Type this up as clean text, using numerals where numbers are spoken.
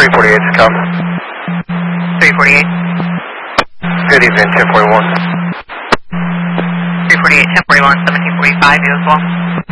348 to come. 348. Good evening, 1041. 348, 1041, 1745, you as well.